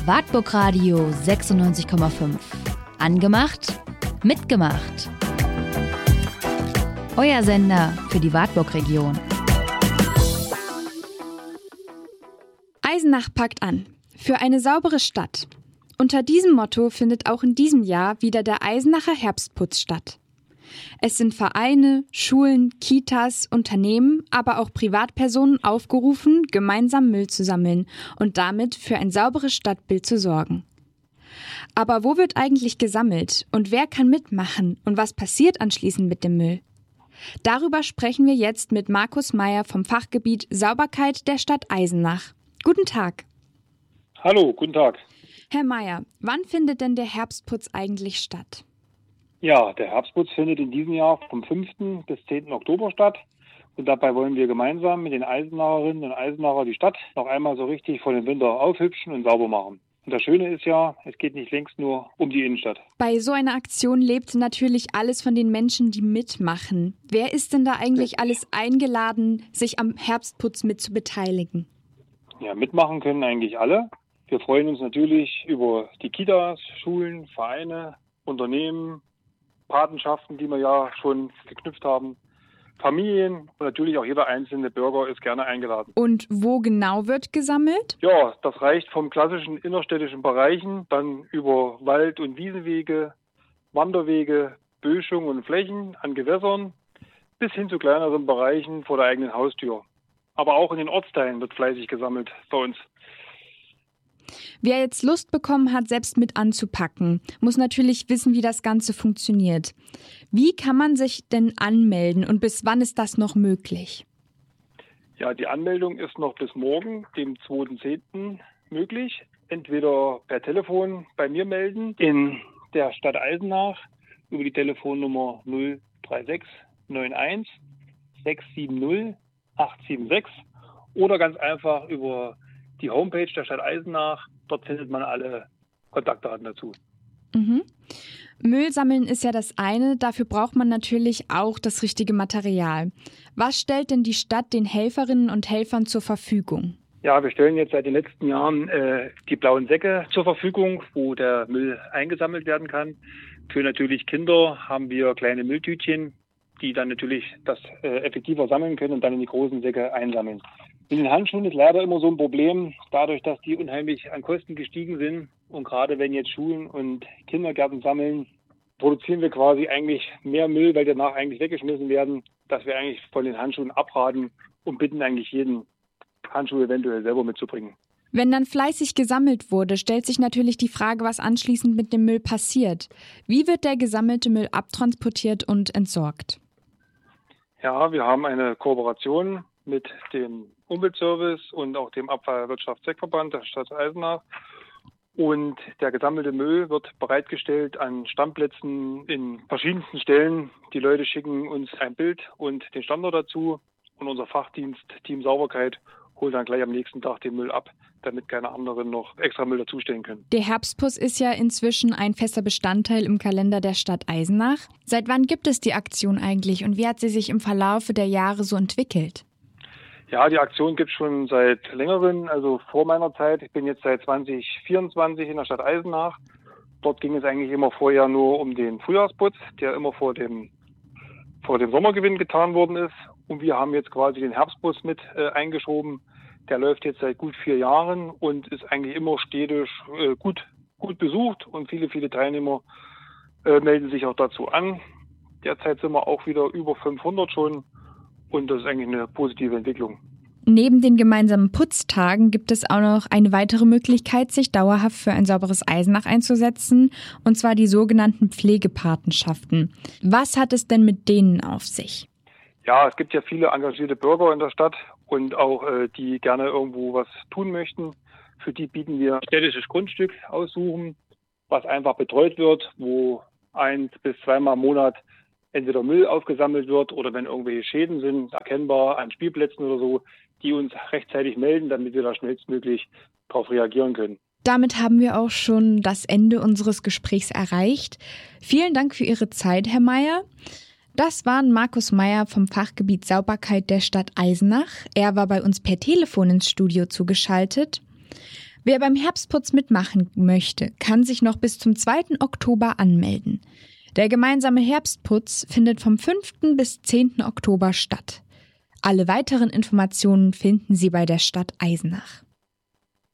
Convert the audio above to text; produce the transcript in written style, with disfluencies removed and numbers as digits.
Wartburg Radio 96,5. Angemacht, mitgemacht. Euer Sender für die Wartburg-Region. Eisenach packt an. Für eine saubere Stadt. Unter diesem Motto findet auch in diesem Jahr wieder der Eisenacher Herbstputz statt. Es sind Vereine, Schulen, Kitas, Unternehmen, aber auch Privatpersonen aufgerufen, gemeinsam Müll zu sammeln und damit für ein sauberes Stadtbild zu sorgen. Aber wo wird eigentlich gesammelt und wer kann mitmachen und was passiert anschließend mit dem Müll? Darüber sprechen wir jetzt mit Markus Meyer vom Fachgebiet Sauberkeit der Stadt Eisenach. Guten Tag. Hallo, guten Tag. Herr Meyer, wann findet denn der Herbstputz eigentlich statt? Ja, der Herbstputz findet in diesem Jahr vom 5. bis 10. Oktober statt. Und dabei wollen wir gemeinsam mit den Eisenacherinnen und Eisenacher die Stadt noch einmal so richtig vor dem Winter aufhübschen und sauber machen. Und das Schöne ist ja, es geht nicht längst nur um die Innenstadt. Bei so einer Aktion lebt natürlich alles von den Menschen, die mitmachen. Wer ist denn da eigentlich alles eingeladen, sich am Herbstputz mit zu beteiligen? Ja, mitmachen können eigentlich alle. Wir freuen uns natürlich über die Kitas, Schulen, Vereine, Unternehmen, Patenschaften, die wir ja schon geknüpft haben, Familien und natürlich auch jeder einzelne Bürger ist gerne eingeladen. Und wo genau wird gesammelt? Ja, das reicht vom klassischen innerstädtischen Bereichen, dann über Wald- und Wiesenwege, Wanderwege, Böschungen und Flächen an Gewässern bis hin zu kleineren Bereichen vor der eigenen Haustür. Aber auch in den Ortsteilen wird fleißig gesammelt bei uns. Wer jetzt Lust bekommen hat, selbst mit anzupacken, muss natürlich wissen, wie das Ganze funktioniert. Wie kann man sich denn anmelden und bis wann ist das noch möglich? Ja, die Anmeldung ist noch bis morgen, dem 2.10. möglich. Entweder per Telefon bei mir melden in der Stadt Eisenach über die Telefonnummer 036 91 670 876 oder ganz einfach über die Homepage der Stadt Eisenach. Dort findet man alle Kontaktdaten dazu. Müll sammeln ist ja das eine, dafür braucht man natürlich auch das richtige Material. Was stellt denn die Stadt den Helferinnen und Helfern zur Verfügung? Ja, wir stellen jetzt seit den letzten Jahren die blauen Säcke zur Verfügung, wo der Müll eingesammelt werden kann. Für natürlich Kinder haben wir kleine Mülltütchen, die dann natürlich das effektiver sammeln können und dann in die großen Säcke einsammeln. Mit den Handschuhen ist leider immer so ein Problem, dadurch, dass die unheimlich an Kosten gestiegen sind. Und gerade wenn jetzt Schulen und Kindergärten sammeln, produzieren wir quasi eigentlich mehr Müll, weil die danach eigentlich weggeschmissen werden, dass wir eigentlich von den Handschuhen abraten und bitten eigentlich jeden, Handschuhe eventuell selber mitzubringen. Wenn dann fleißig gesammelt wurde, stellt sich natürlich die Frage, was anschließend mit dem Müll passiert. Wie wird der gesammelte Müll abtransportiert und entsorgt? Ja, wir haben eine Kooperation mit dem Umweltservice und auch dem Abfallwirtschaftszweckverband der Stadt Eisenach. Und der gesammelte Müll wird bereitgestellt an Stammplätzen in verschiedensten Stellen. Die Leute schicken uns ein Bild und den Standort dazu. Und unser Fachdienst, Team Sauberkeit, holt dann gleich am nächsten Tag den Müll ab, damit keine anderen noch extra Müll dazustellen können. Der Herbstputz ist ja inzwischen ein fester Bestandteil im Kalender der Stadt Eisenach. Seit wann gibt es die Aktion eigentlich und wie hat sie sich im Verlaufe der Jahre so entwickelt? Ja, die Aktion gibt es schon seit längerem, also vor meiner Zeit. Ich bin jetzt seit 2024 in der Stadt Eisenach. Dort ging es eigentlich immer vorher nur um den Frühjahrsputz, der immer vor dem Sommergewinn getan worden ist. Und wir haben jetzt quasi den Herbstputz mit eingeschoben. Der läuft jetzt seit gut 4 Jahren und ist eigentlich immer stetig gut besucht. Und viele Teilnehmer melden sich auch dazu an. Derzeit sind wir auch wieder über 500 schon. Und das ist eigentlich eine positive Entwicklung. Neben den gemeinsamen Putztagen gibt es auch noch eine weitere Möglichkeit, sich dauerhaft für ein sauberes Eisenach einzusetzen, und zwar die sogenannten Pflegepatenschaften. Was hat es denn mit denen auf sich? Ja, es gibt ja viele engagierte Bürger in der Stadt und auch die gerne irgendwo was tun möchten. Für die bieten wir ein städtisches Grundstück aussuchen, was einfach betreut wird, wo 1 bis 2 Mal im Monat entweder Müll aufgesammelt wird oder wenn irgendwelche Schäden sind, erkennbar an Spielplätzen oder so, die uns rechtzeitig melden, damit wir da schnellstmöglich darauf reagieren können. Damit haben wir auch schon das Ende unseres Gesprächs erreicht. Vielen Dank für Ihre Zeit, Herr Meyer. Das waren Markus Meyer vom Fachgebiet Sauberkeit der Stadt Eisenach. Er war bei uns per Telefon ins Studio zugeschaltet. Wer beim Herbstputz mitmachen möchte, kann sich noch bis zum 2. Oktober anmelden. Der gemeinsame Herbstputz findet vom 5. bis 10. Oktober statt. Alle weiteren Informationen finden Sie bei der Stadt Eisenach.